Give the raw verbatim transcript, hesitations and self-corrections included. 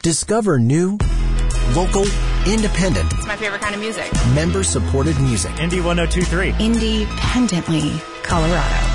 Discover new, local, independent. It's my favorite kind of music. Member-supported music. Indie one oh two point three. Independently Colorado.